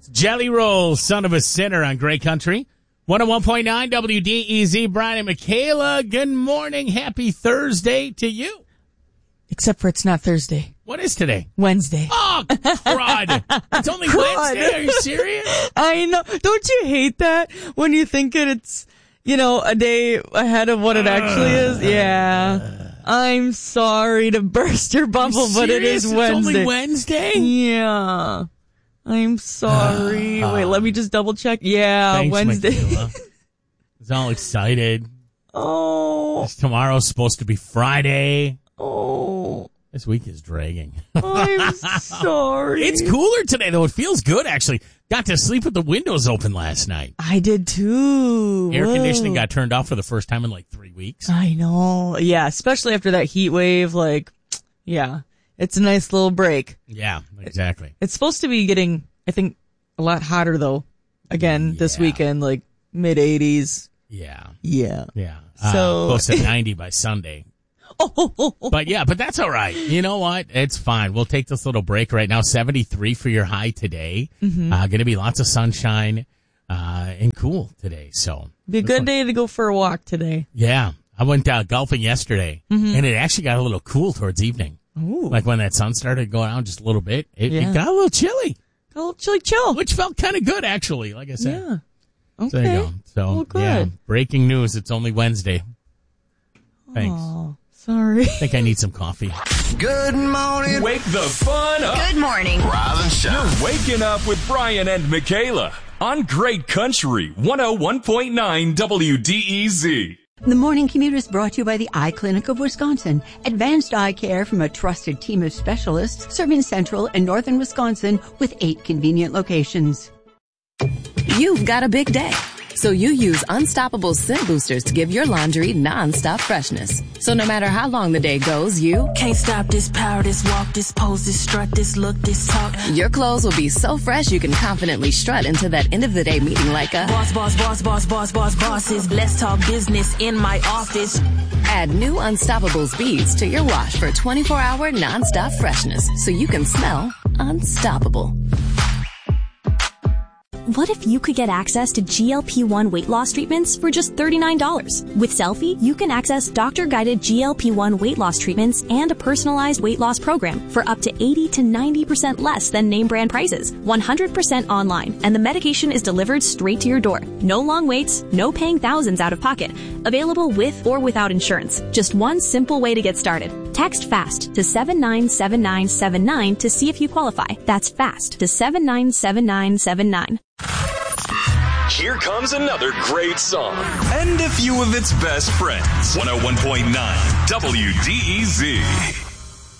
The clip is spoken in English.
Jelly Roll, Son of a Sinner on Great Country. 101.9 WDEZ. Brian and Michaela, good morning. Happy Thursday to you. Except for it's not Thursday. What is today? Wednesday. Oh, crud. It's only Wednesday. Are you serious? I know. Don't you hate that when you think it's, a day ahead of what it actually is? Yeah. I'm sorry to burst your bubble, but it is Wednesday. It's only Wednesday? Yeah. I'm sorry. Wait, let me just double check. Yeah, Thanks, Wednesday. I was all excited. Oh. Tomorrow's supposed to be Friday. Oh. This week is dragging. I'm sorry. It's cooler today, though. It feels good, actually. Got to sleep with the windows open last night. I did, too. Air conditioning got turned off for the first time in like 3 weeks. I know. Yeah, especially after that heat wave. Yeah. It's a nice little break. Yeah, exactly. It's supposed to be getting, I think, a lot hotter, though. Again, this weekend, like mid-80s. Yeah. Yeah. Yeah. So close to 90 by Sunday. But that's all right. You know what? It's fine. We'll take this little break right now. 73 for your high today. Mm-hmm. Going to be lots of sunshine and cool today. So be a good day to go for a walk today. Yeah. I went golfing yesterday, and it actually got a little cool towards evening. Ooh. Like when that sun started going out just a little bit, it got a little chilly. Got a little chill. Which felt kind of good, actually, like I said. Yeah. Okay. So there you go. So, well, good. Yeah, breaking news. It's only Wednesday. Thanks. Oh, sorry. I think I need some coffee. Good morning. Wake the fun up. Good morning. Rise and shine. You're waking up with Brian and Michaela on Great Country 101.9 WDEZ. The morning commute is brought to you by the Eye Clinic of Wisconsin. Advanced eye care from a trusted team of specialists serving central and northern Wisconsin with 8 convenient locations. You've got a big day, so you use Unstoppable Scent Boosters to give your laundry non-stop freshness. So no matter how long the day goes, you can't stop this power, this walk, this pose, this strut, this look, this talk. Your clothes will be so fresh you can confidently strut into that end of the day meeting like a bosses. Let's talk business in my office. Add new Unstoppable beads to your wash for 24-hour non-stop freshness so you can smell unstoppable. What if you could get access to GLP-1 weight loss treatments for just $39? With Selfie, you can access doctor-guided GLP-1 weight loss treatments and a personalized weight loss program for up to 80 to 90% less than name brand prices, 100% online, and the medication is delivered straight to your door. No long waits, no paying thousands out of pocket. Available with or without insurance. Just one simple way to get started. Text FAST to 797979 to see if you qualify. That's FAST to 797979. Here comes another great song. And a few of its best friends. 101.9 WDEZ.